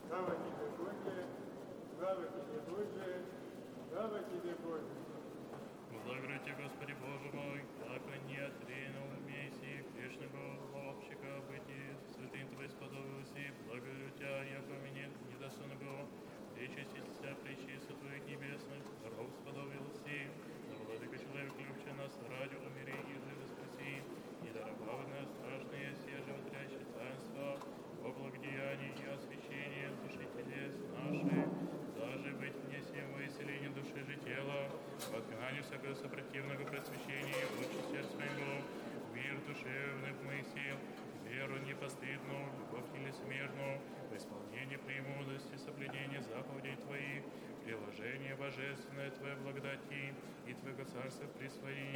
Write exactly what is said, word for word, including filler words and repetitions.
Слава Тебе, Боже, слава Тебе, Боже, слава Тебе, Боже. Благодарю Тебя, Господи Боже мой, яко не отринул Мессии грешного общика бытия, святым Твой сподобился, благодарю Тебя, яко мне недостойного, причаститься причисти Твоих небесных, даров сподобился, да владыка человек любче нас ради умерения и воскреси, и даровав нас страшные все животрящие таинства, во благодеянии и освящении души телес наших, даже быть мне всем выселение души же тела, в отгнании всякого сопротивного просвещения, лучше сердце моего, мир душевных мыслей, веру непостыдную, любовь нелесмерную, в исполнении премудрости, соблюдение заповедей Твоих, приложение божественное Твоей благодати и Твоего царства присвоения.